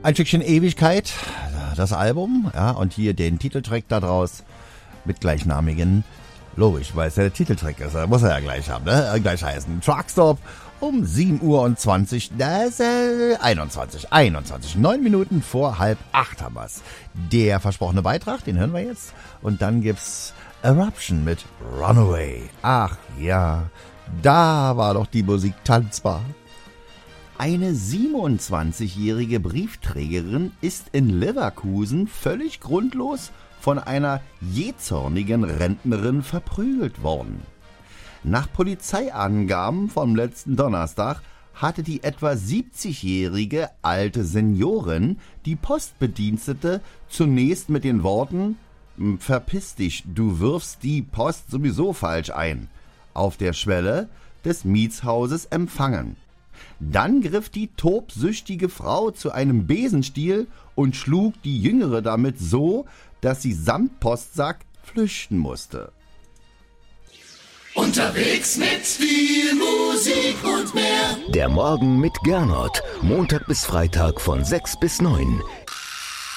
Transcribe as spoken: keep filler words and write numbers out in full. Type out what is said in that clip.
Ein Stückchen Ewigkeit, das Album, ja, und hier den Titeltrack da draus mit gleichnamigen, logisch, weil es ja der Titeltrack ist, muss er ja gleich haben, ne? Gleich heißen. Truckstop um sieben Uhr zwanzig, das, äh, einundzwanzig, einundzwanzig, neun Minuten vor halb acht haben wir's. Der versprochene Beitrag, den hören wir jetzt. Und dann gibt's Eruption mit Runaway. Ach ja, da war doch die Musik tanzbar. Eine siebenundzwanzigjährige Briefträgerin ist in Leverkusen völlig grundlos von einer jähzornigen Rentnerin verprügelt worden. Nach Polizeiangaben vom letzten Donnerstag hatte die etwa siebzigjährige alte Seniorin die Postbedienstete zunächst mit den Worten »Verpiss dich, du wirfst die Post sowieso falsch ein« auf der Schwelle des Mietshauses empfangen. Dann griff die tobsüchtige Frau zu einem Besenstiel und schlug die Jüngere damit so, dass sie samt Postsack flüchten musste. Unterwegs mit viel Musik und mehr. Der Morgen mit Gernot. Montag bis Freitag von sechs bis neun.